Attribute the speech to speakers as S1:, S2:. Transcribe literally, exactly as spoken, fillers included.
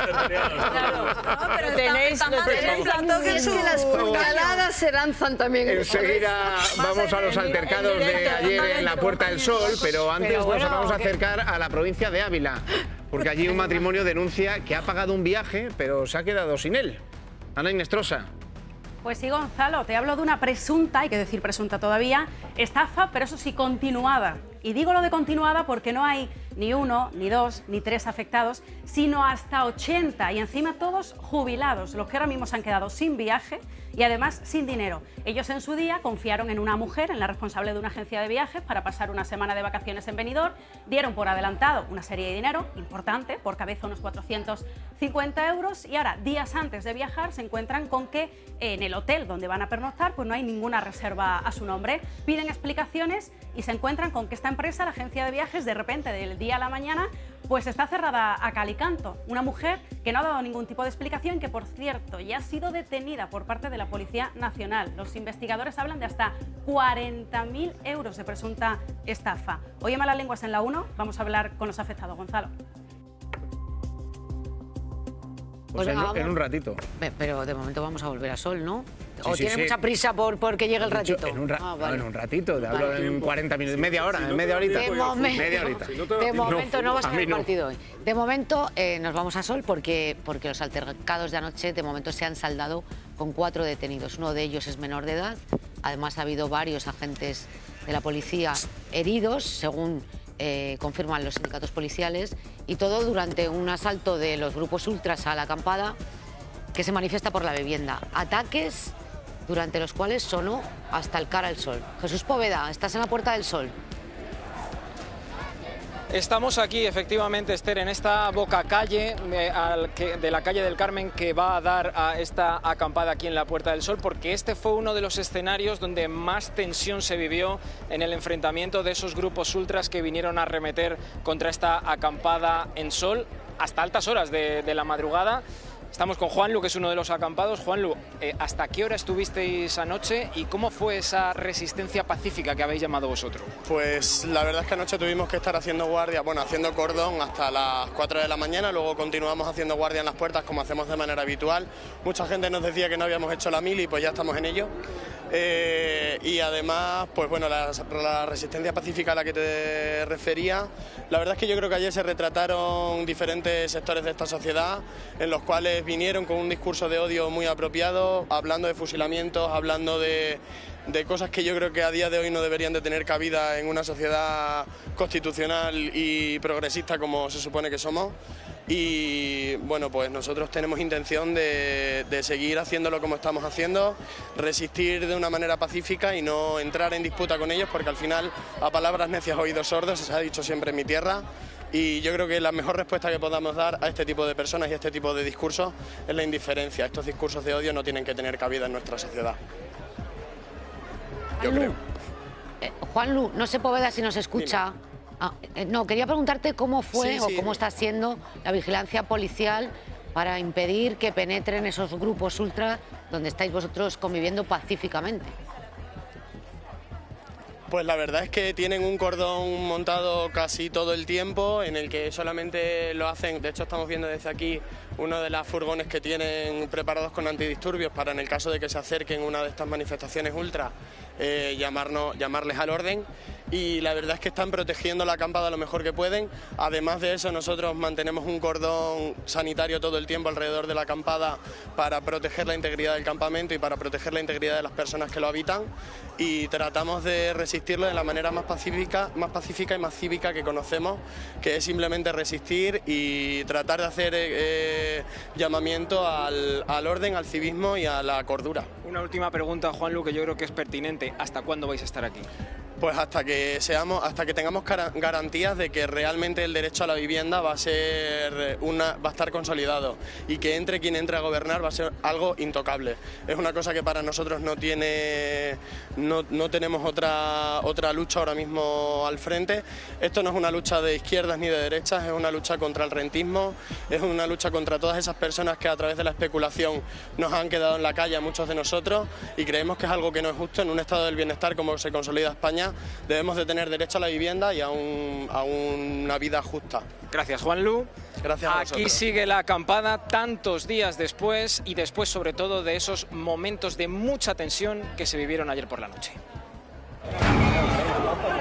S1: Claro.
S2: No, pero
S1: Tenéis
S2: está, está
S1: tenéis
S2: más en plato que
S3: Es que las puñaladas se lanzan también.
S4: Enseguida vamos a los altercados de ayer en la Puerta del Sol, pero antes nos vamos a acercar a la provincia de Ávila, porque allí un matrimonio denuncia que ha pagado un viaje, pero se ha quedado sin él. Ana Inestrosa.
S5: Pues sí, Gonzalo, te hablo de una presunta, hay que decir presunta todavía, estafa, pero eso sí, continuada. Y digo lo de continuada porque no hay ni uno, ni dos, ni tres afectados, sino hasta ochenta, y encima todos jubilados, los que ahora mismo se han quedado sin viaje y además sin dinero. Ellos en su día confiaron en una mujer, en la responsable de una agencia de viajes, para pasar una semana de vacaciones en Benidorm, dieron por adelantado una serie de dinero importante, por cabeza unos cuatrocientos cincuenta euros, y ahora, días antes de viajar, se encuentran con que en el hotel donde van a pernoctar pues no hay ninguna reserva a su nombre. Piden explicaciones y se encuentran con que esta empresa, la agencia de viajes, de repente, del día a la mañana, pues está cerrada a cal y canto. Una mujer que no ha dado ningún tipo de explicación, que por cierto ya ha sido detenida por parte de la Policía Nacional. Los investigadores hablan de hasta cuarenta mil euros de presunta estafa. Hoy en Malas Lenguas en la uno vamos a hablar con los afectados. Gonzalo.
S4: Pues en, en un ratito.
S1: Pero de momento vamos a volver a Sol, ¿no? ¿O
S4: sí, sí,
S1: tiene
S4: sí.
S1: mucha prisa por porque llegue el ratito?
S4: En un, ra
S1: ah, vale.
S4: no, en un ratito, te hablo en cuarenta minutos, media hora, en media horita.
S1: De momento,
S4: media horita.
S1: de momento no, no vas a ver el
S4: no.
S1: partido hoy. De momento eh, nos vamos a Sol porque, porque los altercados de anoche de momento se han saldado con cuatro detenidos. Uno de ellos es menor de edad. Además ha habido varios agentes de la policía heridos, según eh, confirman los sindicatos policiales, y todo durante un asalto de los grupos ultras a la acampada que se manifiesta por la vivienda. Ataques durante los cuales sonó hasta el cara al sol. Jesús Poveda, estás en la Puerta del Sol.
S6: Estamos aquí, efectivamente, Esther, en esta boca calle de, al que, de la calle del Carmen, que va a dar a esta acampada aquí en la Puerta del Sol, porque este fue uno de los escenarios donde más tensión se vivió en el enfrentamiento de esos grupos ultras que vinieron a arremeter contra esta acampada en Sol hasta altas horas de, de la madrugada. Estamos con Juanlu, que es uno de los acampados. Juanlu, eh, ¿hasta qué hora estuvisteis anoche y cómo fue esa resistencia pacífica que habéis llamado vosotros?
S7: Pues la verdad es que anoche tuvimos que estar haciendo guardia, bueno, haciendo cordón hasta las cuatro de la mañana, luego continuamos haciendo guardia en las puertas como hacemos de manera habitual. Mucha gente nos decía que no habíamos hecho la mili, pues ya estamos en ello. Eh, y además, pues bueno, la, la resistencia pacífica a la que te refería, la verdad es que yo creo que ayer se retrataron diferentes sectores de esta sociedad en los cuales vinieron con un discurso de odio muy apropiado, hablando de fusilamientos, hablando de, de cosas que yo creo que a día de hoy no deberían de tener cabida en una sociedad constitucional y progresista como se supone que somos. Y bueno, pues nosotros tenemos intención de, de seguir haciéndolo como estamos haciendo, resistir de una manera pacífica y no entrar en disputa con ellos, porque al final a palabras necias oídos sordos, se ha dicho siempre en mi tierra, y yo creo que la mejor respuesta que podamos dar a este tipo de personas y a este tipo de discursos es la indiferencia. Estos discursos de odio no tienen que tener cabida en nuestra sociedad. Yo creo.
S1: Eh, Juanlu, no sé, Poveda, si nos escucha. Ah, eh, no, quería preguntarte cómo fue
S7: Sí, sí.
S1: o cómo está siendo la vigilancia policial para impedir que penetren esos grupos ultra donde estáis vosotros conviviendo pacíficamente.
S7: Pues la verdad es que tienen un cordón montado casi todo el tiempo, en el que solamente lo hacen, de hecho estamos viendo desde aquí uno de los furgones que tienen preparados con antidisturbios para, en el caso de que se acerquen una de estas manifestaciones ultra, eh, llamarnos, llamarles al orden. Y la verdad es que están protegiendo la acampada lo mejor que pueden. Además de eso, nosotros mantenemos un cordón sanitario todo el tiempo alrededor de la acampada para proteger la integridad del campamento y para proteger la integridad de las personas que lo habitan, y tratamos de resistirlo de la manera más pacífica, más pacífica y más cívica que conocemos, que es simplemente resistir y tratar de hacer eh, llamamiento al, al orden, al civismo y a la cordura.
S6: Una última pregunta, Juanlu, que yo creo que es pertinente. ¿Hasta cuándo vais a estar aquí?
S7: Pues hasta que seamos, hasta que tengamos garantías de que realmente el derecho a la vivienda va a ser una, va a estar consolidado, y que entre quien entre a gobernar va a ser algo intocable. Es una cosa que para nosotros no tiene, no, no tenemos otra otra lucha ahora mismo al frente. Esto no es una lucha de izquierdas ni de derechas, es una lucha contra el rentismo, es una lucha contra todas esas personas que a través de la especulación nos han quedado en la calle a muchos de nosotros, y creemos que es algo que no es justo. En un estado del bienestar como se consolida España, debemos de tener derecho a la vivienda y a, un, a una vida justa.
S6: Gracias, Juanlu.
S7: Gracias a
S6: Aquí
S7: vosotros.
S6: sigue la acampada tantos días después y después sobre todo de esos momentos de mucha tensión que se vivieron ayer por la noche.